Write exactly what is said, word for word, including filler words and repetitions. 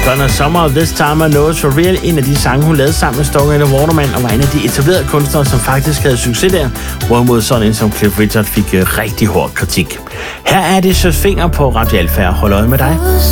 Donna Summer, This Time I Know It's For Real, en af de sange, hun lavede sammen med Stoney and the Waterman, og var en af de etablerede kunstnere, som faktisk havde succes der, hvorimod sådan en som Cliff Richard fik rigtig hård kritik. Her er det Søs Finger på Radio Alfa, hold øje med dig.